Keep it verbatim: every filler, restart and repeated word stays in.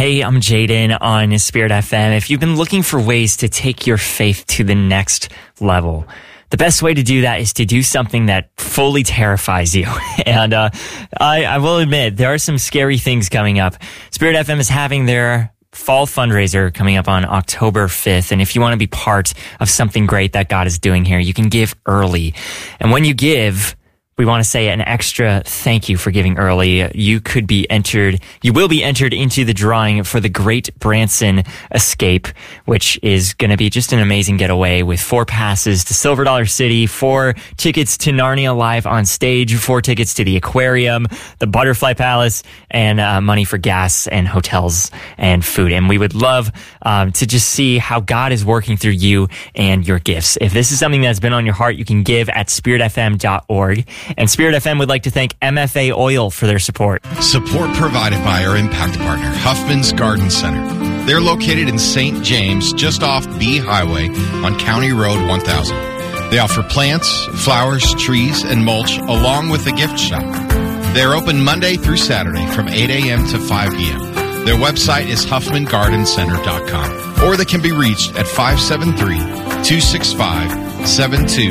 Hey, I'm Jaden on Spirit F M. If you've been looking for ways to take your faith to the next level, the best way to do that is to do something that fully terrifies you. And uh, I, I will admit, there are some scary things coming up. Spirit F M is having their fall fundraiser coming up on October fifth. And if you want to be part of something great that God is doing here, you can give early. And when you give, we want to say an extra thank you for giving early. You could be entered, you will be entered into the drawing for the Great Branson Escape, which is going to be just an amazing getaway with four passes to Silver Dollar City, four tickets to Narnia Live on Stage, four tickets to the aquarium, the Butterfly Palace, and uh, money for gas and hotels and food. And we would love um, to just see how God is working through you and your gifts. If this is something that's been on your heart, you can give at spirit f m dot org. And Spirit F M would like to thank M F A Oil for their support. Support provided by our impact partner, Huffman's Garden Center. They're located in Saint James, just off B Highway on County Road one thousand. They offer plants, flowers, trees, and mulch, along with a gift shop. They're open Monday through Saturday from eight a.m. to five p.m. Their website is huffman garden center dot com, or they can be reached at five seven three, two six five, seven two